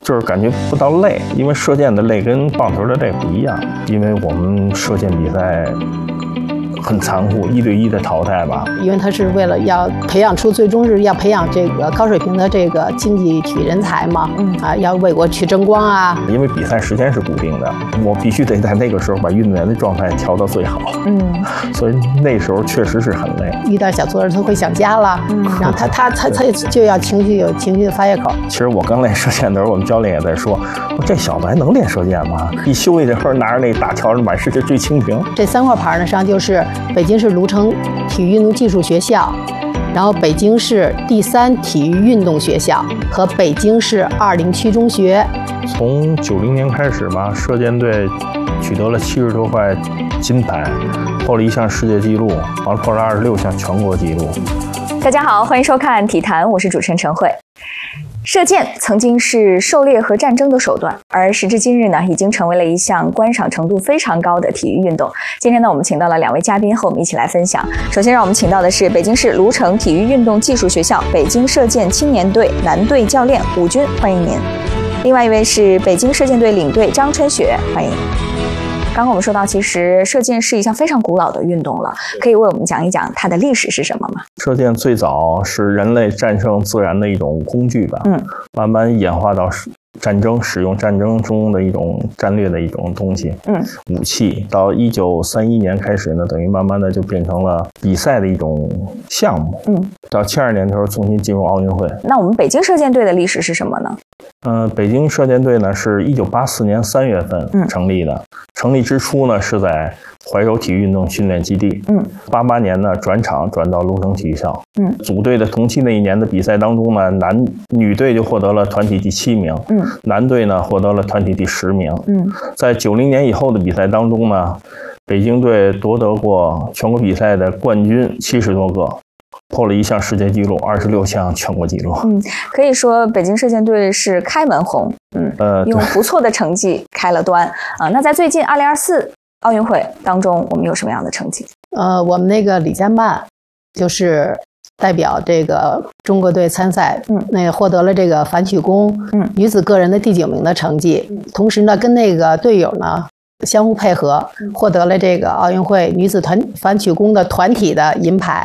就是感觉不到累，因为射箭的累跟棒球的累不一样，因为我们射箭比赛很残酷，1对1的淘汰吧。 因为它是为了要培养出，最终是要培养这个高水平的这个竞技体育人才嘛。要为国去争光啊。 因为比赛时间是固定的，我必须得在那个时候把运动员的状态调到最好。所以那时候确实是很累。 遇到小挫折他会想家了，然后他就要有情绪的发泄口。 其实我刚练射箭的时候，我们教练也在说，这小子还能练射箭吗？一休息的时候拿着那大条满世界追蜻蜓。 这3块牌呢，实际上就是北京市芦城体育运动技术学校，然后北京市第3体育运动学校和北京市20区中学。 从90年开始吧，射箭队取得了70多块金牌，破了1项世界纪录，完了破了26项全国纪录。 大家好，欢迎收看体坛，我是主持人陈慧。射箭曾经是狩猎和战争的手段，而时至今日呢，已经成为了一项观赏程度非常高的体育运动。今天呢，我们请到了2位嘉宾和我们一起来分享。首先，让我们请到的是北京市芦城体育运动技术学校北京射箭青年队男队教练武军，欢迎您。另外一位是北京射箭队领队张春雪，欢迎。刚刚我们说到，其实射箭是一项非常古老的运动了，可以为我们讲一讲它的历史是什么吗？ 射箭最早是人类战胜自然的一种工具吧，慢慢演化到战争，使用战争中的一种战略的一种东西，武器。到1931年开始呢，等于慢慢的就变成了比赛的一种项目。到72年的时候重新进入奥运会。 那我们北京射箭队的历史是什么呢？ 北京射箭队呢是1984年3月份成立的，成立之初呢是在怀柔体育运动训练基地。88年呢转场转到芦城体育校。组队的同期那一年的比赛当中呢，女队就获得了团体第7名，男队呢获得了团体第10名。在90年以后的比赛当中呢，北京队夺得过全国比赛的冠军70多个。破了1项世界纪录，26项全国纪录。 可以说北京射箭队是开门红，用不错的成绩开了端啊。那在最近2024奥运会当中，我们有什么样的成绩？ 我们那个李佳曼就是代表这个中国队参赛，那个获得了这个反曲弓女子个人的第9名的成绩，同时呢跟那个队友呢相互配合，获得了这个奥运会女子反曲弓的团体的银牌。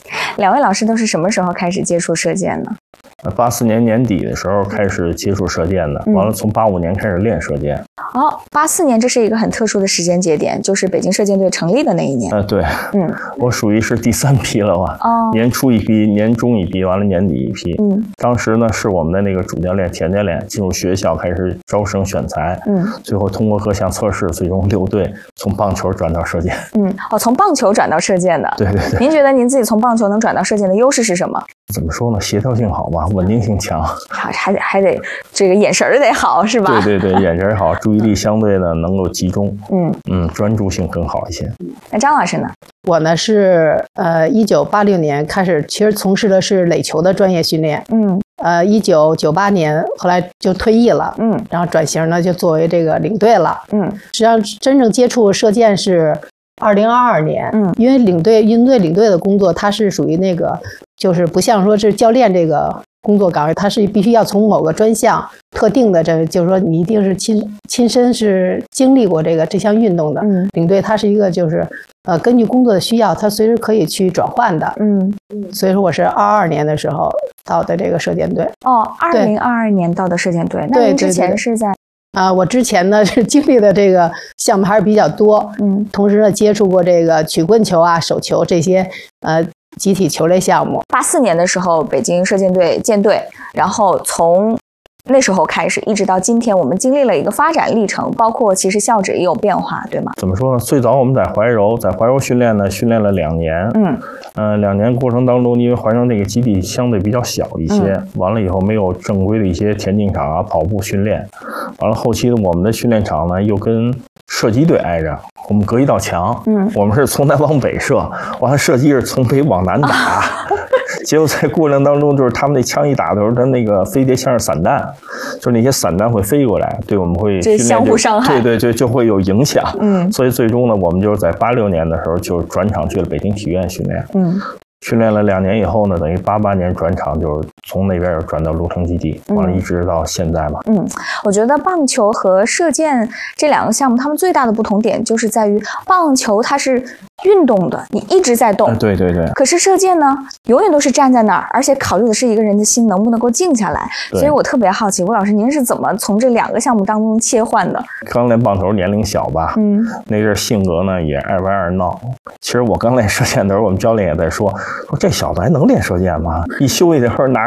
2位老师都是什么时候开始接触射箭呢 ？84年年底的时候开始接触射箭的，完了从85年开始练射箭。 84年这是一个很特殊的时间节点，就是北京射箭队成立的那一年。 对，我属于是第3批了吧？年初一批，年中一批，完了年底一批。当时呢是我们的那个主教练田教练进入学校开始招生选材，最后通过各项测试，最终6队从棒球转到射箭。 从棒球转到射箭的。 对。 您觉得您自己从棒球能转到射箭的优势是什么？ 怎么说呢？协调性好吧，稳定性强， 还得这个眼神得好，是吧？ 对，眼神好，注意力相对呢能够集中，专注性更好一些。 那张老师呢？ 我呢是1986年开始，其实从事的是垒球的专业训练。1998年后来就退役了，然后转型呢就作为这个领队了。实际上真正接触射箭是2022年，因为运动队领队的工作，它是属于那个，就是不像说是教练这个工作岗位，它是必须要从某个专项特定的，就是说你一定是亲身是经历过这项运动的。领队它是一个就是根据工作的需要，它随时可以去转换的。所以说我是22年的时候到的这个射箭队。 2022年到的射箭队。那您之前是在？ 我之前呢是经历的这个项目还是比较多，同时呢接触过这个曲棍球啊、手球这些集体球类项目。 84年的时候，北京射箭队建队，然后从那时候开始一直到今天，我们经历了一个发展历程，包括其实校址也有变化，对吗？ 怎么说呢？最早我们在怀柔训练呢，训练了2年。2年过程当中，因为怀柔那个基地相对比较小一些，完了以后没有正规的一些田径场啊、跑步训练，完了后期我们的训练场呢又跟射击队挨着，我们隔一道墙，我们是从南往北射，完了射击是从北往南打。结果在过程当中，就是他们那枪一打的时候，它那个飞碟像是散弹，就是那些散弹会飞过来，对我们会这相互伤害， 对，就会有影响。所以最终呢，我们就是在86年的时候就转场去了北京体院训练。 训练了2年以后呢，等于88年转场，就是从那边又转到鹿城基地，完了一直到现在吧。 我觉得棒球和射箭这2个项目，它们最大的不同点就是在于棒球它是运动的，你一直在动。 对对对。 可是射箭呢，永远都是站在那儿，而且考虑的是一个人的心能不能够静下来。所以我特别好奇，吴老师您是怎么从这2个项目当中切换的？ 刚练棒球年龄小吧，那阵性格呢也爱玩爱闹。其实我刚练射箭的时候，我们教练也在说这小子还能练射箭吗？一休息的时候拿